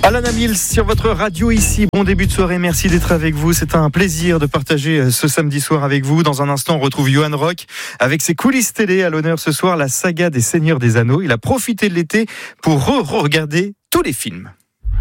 Alan Hamil sur votre radio ici. Bon début de soirée, merci d'être avec vous. C'est un plaisir de partager ce samedi soir avec vous. Dans un instant, on retrouve Johan Rock avec ses coulisses télé. À l'honneur ce soir, la saga des Seigneurs des Anneaux. Il a profité de l'été pour re-regarder tous les films.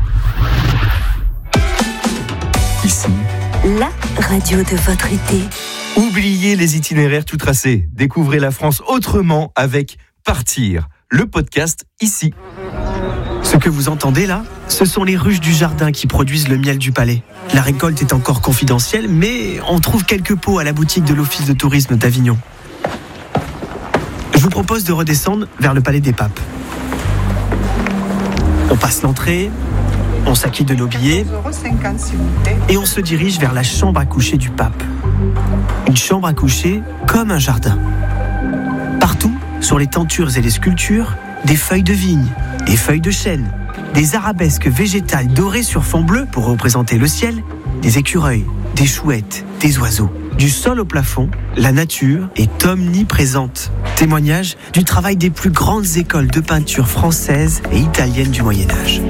Ici, la radio de votre été. Oubliez les itinéraires tout tracés. Découvrez la France autrement avec Partir, le podcast ici. Ce que vous entendez là, ce sont les ruches du jardin qui produisent le miel du palais. La récolte est encore confidentielle, mais on trouve quelques pots à la boutique de l'Office de tourisme d'Avignon. Je vous propose de redescendre vers le palais des papes. On passe l'entrée, on s'acquitte de nos billets et on se dirige vers la chambre à coucher du pape. Une chambre à coucher comme un jardin. Partout, sur les tentures et les sculptures, des feuilles de vigne, des feuilles de chêne, des arabesques végétales dorées sur fond bleu pour représenter le ciel, des écureuils, des chouettes, des oiseaux. Du sol au plafond, la nature est omniprésente. Témoignage du travail des plus grandes écoles de peinture françaises et italiennes du Moyen-Âge.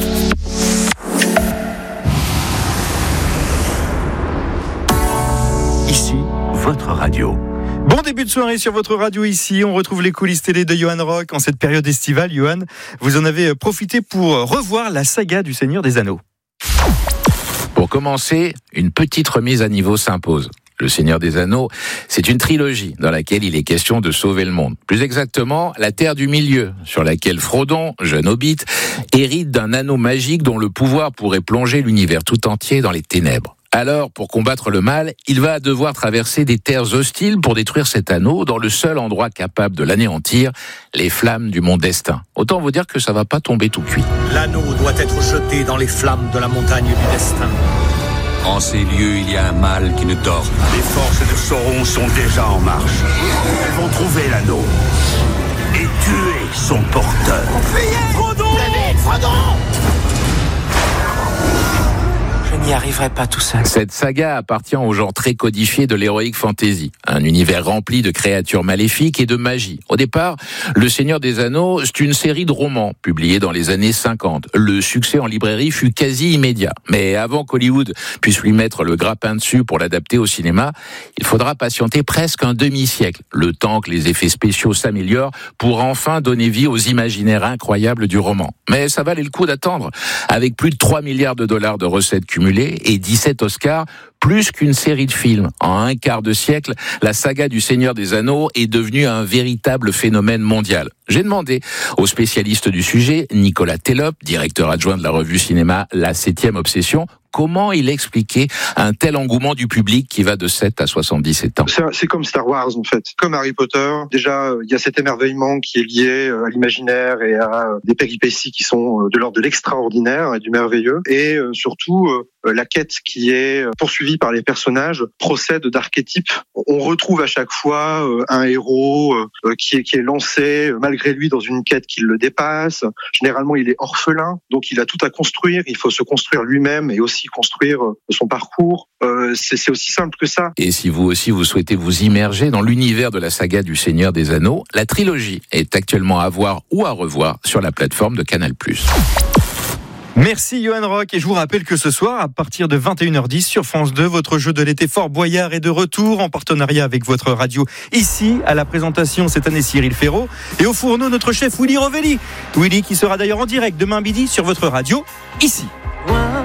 Ici, votre radio. Bon début de soirée sur votre radio ici. On retrouve les coulisses télé de Johan Rock en cette période estivale. Johan, vous en avez profité pour revoir la saga du Seigneur des Anneaux. Pour commencer, une petite remise à niveau s'impose. Le Seigneur des Anneaux, c'est une trilogie dans laquelle il est question de sauver le monde. Plus exactement, la Terre du Milieu, sur laquelle Frodon, jeune hobbit, hérite d'un anneau magique dont le pouvoir pourrait plonger l'univers tout entier dans les ténèbres. Alors, pour combattre le mal, il va devoir traverser des terres hostiles pour détruire cet anneau dans le seul endroit capable de l'anéantir, les flammes du mont Destin. Autant vous dire que ça va pas tomber tout cuit. L'anneau doit être jeté dans les flammes de la montagne du Destin. En ces lieux, il y a un mal qui ne dort pas. Les forces de Sauron sont déjà en marche. Elles vont trouver l'anneau et tuer son porteur. Fuyez, Frodon! Plus vite, Frodon! Je n'y arriverai pas tout seul. Cette saga appartient au genre très codifié de l'heroic fantasy, un univers rempli de créatures maléfiques et de magie. Au départ, Le Seigneur des Anneaux, c'est une série de romans publiés dans les années 50. Le succès en librairie fut quasi immédiat. Mais avant qu'Hollywood puisse lui mettre le grappin dessus pour l'adapter au cinéma, il faudra patienter presque un demi-siècle, le temps que les effets spéciaux s'améliorent pour enfin donner vie aux imaginaires incroyables du roman. Mais ça valait le coup d'attendre. Avec plus de 3 milliards de dollars de recettes cumulées et 17 Oscars, plus qu'une série de films. En un quart de siècle, la saga du Seigneur des Anneaux est devenue un véritable phénomène mondial. J'ai demandé au spécialiste du sujet, Nicolas Tellop, directeur adjoint de la revue cinéma La 7e Obsession, comment il expliquait un tel engouement du public qui va de 7 à 77 ans. C'est comme Star Wars en fait, comme Harry Potter. Déjà, il y a cet émerveillement qui est lié à l'imaginaire et à des péripéties qui sont de l'ordre de l'extraordinaire et du merveilleux. Et surtout, la quête qui est poursuivie par les personnages procède d'archétypes. On retrouve à chaque fois un héros qui est lancé malgré lui dans une quête qui le dépasse. Généralement, il est orphelin, donc il a tout à construire. Il faut se construire lui-même et aussi construire son parcours. C'est aussi simple que ça. Et si vous aussi vous souhaitez vous immerger dans l'univers de la saga du Seigneur des Anneaux, la trilogie est actuellement à voir ou à revoir sur la plateforme de Canal+. Merci Johan Rock et je vous rappelle que ce soir à partir de 21h10 sur France 2, votre jeu de l'été Fort Boyard est de retour en partenariat avec votre radio ici. À la présentation cette année Cyril Ferraud et au fourneau notre chef Willy Rovelli. Willy qui sera d'ailleurs en direct demain midi sur votre radio ici.